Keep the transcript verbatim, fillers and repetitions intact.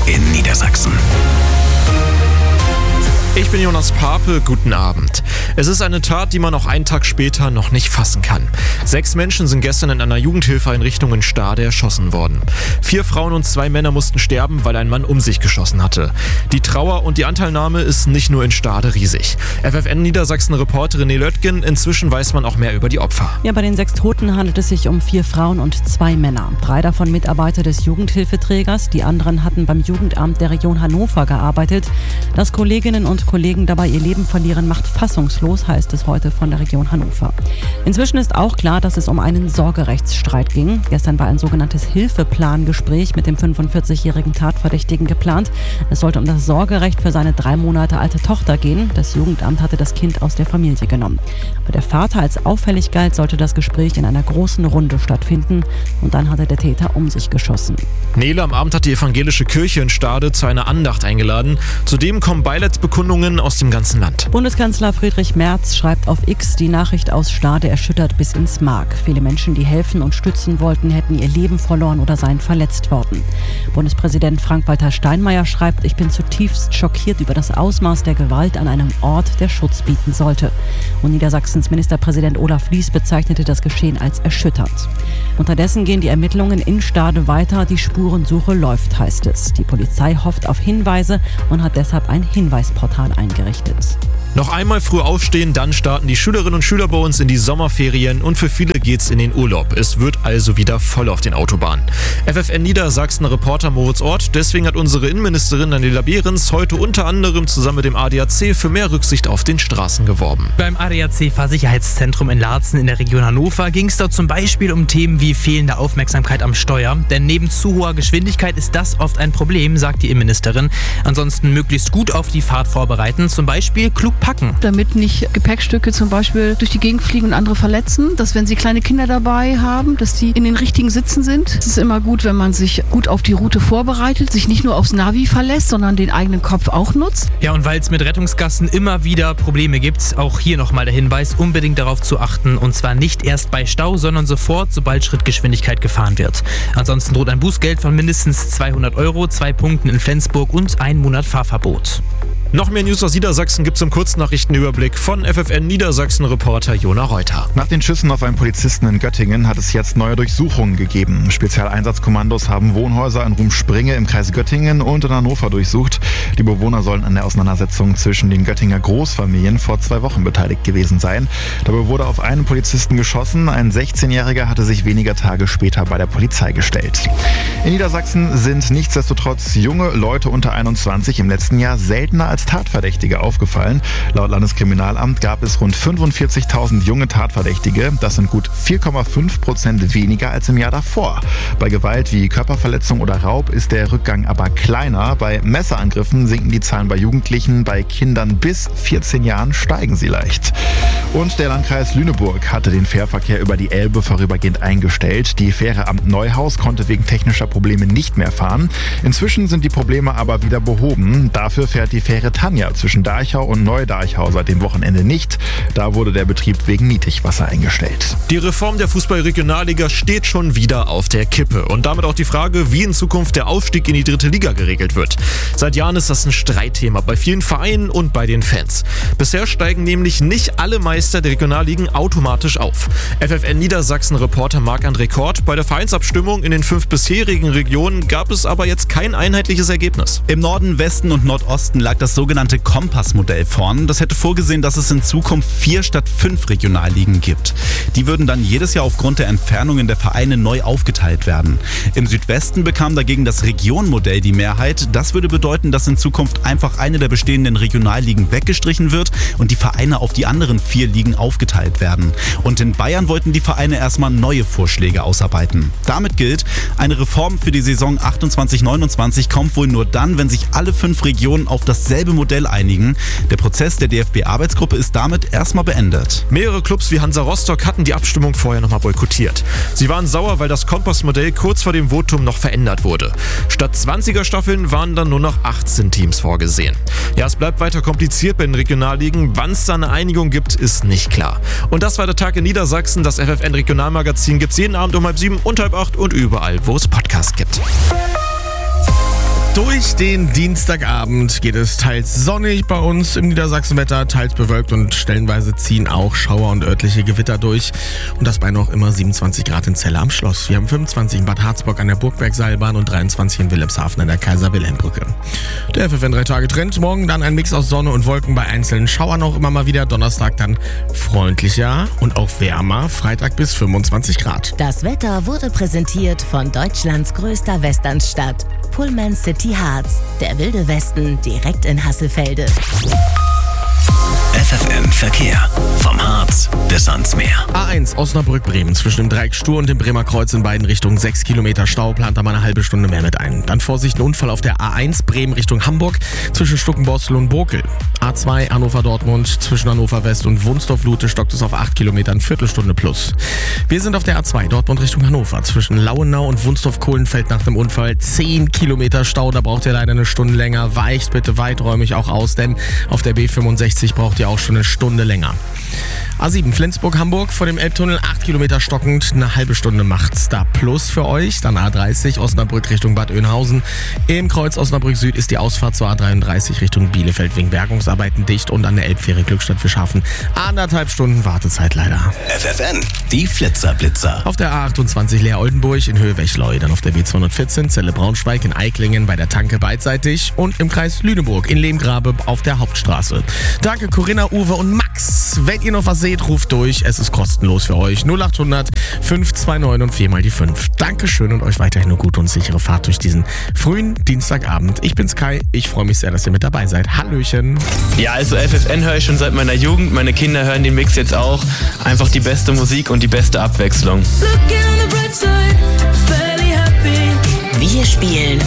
in Niedersachsen. Ich bin Jonas Pape, guten Abend. Es ist eine Tat, die man auch einen Tag später noch nicht fassen kann. Sechs Menschen sind gestern in einer Jugendhilfeeinrichtung in Stade erschossen worden. Vier Frauen und zwei Männer mussten sterben, weil ein Mann um sich geschossen hatte. Die Trauer und die Anteilnahme ist nicht nur in Stade riesig. F F N Niedersachsen-Reporterin René Löttgen, inzwischen weiß man auch mehr über die Opfer. Ja, bei den sechs Toten handelt es sich um vier Frauen und zwei Männer. Drei davon Mitarbeiter des Jugendhilfeträgers, die anderen hatten beim Jugendamt der Region Hannover gearbeitet. Dass Kolleginnen und Kollegen dabei ihr Leben verlieren, macht fassungslos, heißt es heute von der Region Hannover. Inzwischen ist auch klar, dass es um einen Sorgerechtsstreit ging. Gestern war ein sogenanntes Hilfeplangespräch mit dem fünfundvierzigjährigen Tatverdächtigen geplant. Es sollte um das Sorgerecht für seine drei Monate alte Tochter gehen. Das Jugendamt hatte das Kind aus der Familie genommen. Aber der Vater als auffällig galt, sollte das Gespräch in einer großen Runde stattfinden. Und dann hatte der Täter um sich geschossen. Nele, am Abend hat die evangelische Kirche in Stade zu einer Andacht eingeladen. Zudem kommen Beileidsbekundungen aus dem ganzen Land. Bundeskanzler Friedrich Merz schreibt auf X, die Nachricht aus Stade erschüttert bis ins Mark. Viele Menschen, die helfen und stützen wollten, hätten ihr Leben verloren oder seien verletzt worden. Bundespräsident Frank-Walter Steinmeier schreibt, ich bin zutiefst schockiert über das Ausmaß der Gewalt an einem Ort, der Schutz bieten sollte. Und Niedersachsens Ministerpräsident Olaf Lies bezeichnete das Geschehen als erschütternd. Unterdessen gehen die Ermittlungen in Stade weiter. Die Spurensuche läuft, heißt es. Die Polizei hofft auf Hinweise und hat deshalb ein Hinweisportal eingerichtet. Noch einmal früh aufstehen, dann starten die Schülerinnen und Schüler bei uns in die Sommerferien und für viele geht's in den Urlaub. Es wird also wieder voll auf den Autobahnen. F F N Niedersachsen Reporter Moritz Ort, deswegen hat unsere Innenministerin Daniela Behrens heute unter anderem zusammen mit dem A D A C für mehr Rücksicht auf den Straßen geworben. Beim A D A C Fahrsicherheitszentrum in Laatzen in der Region Hannover ging es dort zum Beispiel um Themen wie fehlende Aufmerksamkeit am Steuer. Denn neben zu hoher Geschwindigkeit ist das oft ein Problem, sagt die Innenministerin. Ansonsten möglichst gut auf die Fahrt vorbereiten, zum Beispiel klug packen. Damit nicht Gepäckstücke zum Beispiel durch die Gegend fliegen und andere verletzen. Dass wenn Sie kleine Kinder dabei haben, dass die in den richtigen Sitzen sind. Es ist immer gut, wenn man sich gut auf die Route vorbereitet, sich nicht nur aufs Navi verlässt, sondern den eigenen Kopf auch nutzt. Ja, und weil es mit Rettungsgassen immer wieder Probleme gibt, auch hier nochmal der Hinweis, unbedingt darauf zu achten. Und zwar nicht erst bei Stau, sondern sofort, sobald Schrittgeschwindigkeit gefahren wird. Ansonsten droht ein Bußgeld von mindestens zweihundert Euro, zwei Punkten in Flensburg und ein Monat Fahrverbot. Noch mehr News aus Niedersachsen gibt's im Kurznachrichtenüberblick von F F N Niedersachsen-Reporter Jona Reuter. Nach den Schüssen auf einen Polizisten in Göttingen hat es jetzt neue Durchsuchungen gegeben. Spezialeinsatzkommandos haben Wohnhäuser in Rumspringe im Kreis Göttingen und in Hannover durchsucht. Die Bewohner sollen an der Auseinandersetzung zwischen den Göttinger Großfamilien vor zwei Wochen beteiligt gewesen sein. Dabei wurde auf einen Polizisten geschossen. Ein sechzehnjähriger hatte sich weniger Tage später bei der Polizei gestellt. In Niedersachsen sind nichtsdestotrotz junge Leute unter einundzwanzig im letzten Jahr seltener als Tatverdächtige aufgefallen. Laut Landeskriminalamt gab es rund fünfundvierzigtausend junge Tatverdächtige. Das sind gut vier Komma fünf Prozent weniger als im Jahr davor. Bei Gewalt wie Körperverletzung oder Raub ist der Rückgang aber kleiner. Bei Messerangriffen sinken die Zahlen bei Jugendlichen. Bei Kindern bis vierzehn Jahren steigen sie leicht. Und der Landkreis Lüneburg hatte den Fährverkehr über die Elbe vorübergehend eingestellt. Die Fähre Amt Neuhaus konnte wegen technischer Probleme nicht mehr fahren. Inzwischen sind die Probleme aber wieder behoben. Dafür fährt die Fähre Tanja zwischen Darchau und Neu-Darchau seit dem Wochenende nicht. Da wurde der Betrieb wegen Niedrigwasser eingestellt. Die Reform der Fußball-Regionalliga steht schon wieder auf der Kippe. Und damit auch die Frage, wie in Zukunft der Aufstieg in die dritte Liga geregelt wird. Seit Jahren ist das ein Streitthema bei vielen Vereinen und bei den Fans. Bisher steigen nämlich nicht alle Meister der Regionalligen automatisch auf. F F N Niedersachsen-Reporter Marc-André Kort: Bei der Vereinsabstimmung in den fünf bisherigen Regionen gab es aber jetzt kein einheitliches Ergebnis. Im Norden, Westen und Nordosten lag das sogenannte Kompassmodell vorn. Das hätte vorgesehen, dass es in Zukunft vier statt fünf Regionalligen gibt. Die würden dann jedes Jahr aufgrund der Entfernungen der Vereine neu aufgeteilt werden. Im Südwesten bekam dagegen das Regionmodell die Mehrheit. Das würde bedeuten, dass in Zukunft einfach eine der bestehenden Regionalligen weggestrichen wird und die Vereine auf die anderen vier Ligen aufgeteilt werden. Und in Bayern wollten die Vereine erstmal neue Vorschläge ausarbeiten. Damit gilt, eine Reform für die Saison achtundzwanzig neunundzwanzig kommt wohl nur dann, wenn sich alle fünf Regionen auf dasselbe Modell einigen. Der Prozess der D F B-Arbeitsgruppe ist damit erstmal beendet. Mehrere Clubs wie Hansa Rostock hatten die Abstimmung vorher nochmal boykottiert. Sie waren sauer, weil das Kompassmodell kurz vor dem Votum noch verändert wurde. Statt zwanziger Staffeln waren dann nur noch achtzehn Teams vorgesehen. Ja, es bleibt weiter kompliziert bei den Regionalligen. Wann es da eine Einigung gibt, ist nicht klar. Und das war der Tag in Niedersachsen. Das F F N Regionalmagazin gibt es jeden Abend um halb sieben und halb acht und überall, wo es Podcasts gibt. Durch den Dienstagabend geht es teils sonnig bei uns im Niedersachsenwetter, teils bewölkt und stellenweise ziehen auch Schauer und örtliche Gewitter durch. Und das bei noch immer siebenundzwanzig Grad in Celle am Schloss. Wir haben fünfundzwanzig in Bad Harzburg an der Burgbergseilbahn und dreiundzwanzig in Wilhelmshaven an der Kaiser-Wilhelm-Brücke. Der F F N drei Tage Trend. Morgen dann ein Mix aus Sonne und Wolken bei einzelnen Schauern auch immer mal wieder. Donnerstag dann freundlicher und auch wärmer. Freitag bis fünfundzwanzig Grad. Das Wetter wurde präsentiert von Deutschlands größter Westernstadt, Pullman City Harz, der wilde Westen direkt in Hasselfelde. F F N Verkehr. Vom Harz bis ans Meer. A eins Osnabrück-Bremen zwischen dem Dreieck Stur und dem Bremer Kreuz in beiden Richtungen sechs Kilometer Stau, plant da mal eine halbe Stunde mehr mit ein. Dann Vorsicht, ein Unfall auf der A eins Bremen Richtung Hamburg zwischen Stuckenborstel und Bokel. A zwei Hannover-Dortmund zwischen Hannover West und Wunsdorf-Lute stockt es auf acht Kilometer, eine Viertelstunde plus. Wir sind auf der A zwei Dortmund Richtung Hannover zwischen Lauenau und Wunsdorf-Kohlenfeld nach dem Unfall zehn Kilometer Stau, da braucht ihr leider eine Stunde länger. Weicht bitte weiträumig auch aus, denn auf der B fünfundsechzig braucht ihr auch schon eine Stunde länger. A sieben Flensburg-Hamburg vor dem Elbtunnel acht Kilometer stockend, eine halbe Stunde macht's da plus für euch. Dann A dreißig Osnabrück Richtung Bad Oeynhausen. Im Kreuz Osnabrück Süd ist die Ausfahrt zur A dreiunddreißig Richtung Bielefeld wegen Bergungsarbeiten dicht und an der Elbfähre Glückstadt-Fischhafen anderthalb Stunden Wartezeit leider. F F N, die Flitzer-Blitzer. Auf der A achtundzwanzig Leer-Oldenburg in Höhe Wechleu, dann auf der B zweihundertvierzehn Celle-Braunschweig in Eiklingen bei der Tanke beidseitig und im Kreis Lüneburg in Lehmgrabe auf der Hauptstraße. Danke Corinna, Uwe und Max. Wenn ihr noch was seht, ruft durch. Es ist kostenlos für euch. null achthundert fünf zwei neun und vier mal die fünf. Dankeschön und euch weiterhin eine gute und sichere Fahrt durch diesen frühen Dienstagabend. Ich bin's Kai. Ich freue mich sehr, dass ihr mit dabei seid. Hallöchen. Ja, also F F N höre ich schon seit meiner Jugend. Meine Kinder hören den Mix jetzt auch. Einfach die beste Musik und die beste Abwechslung. Wir spielen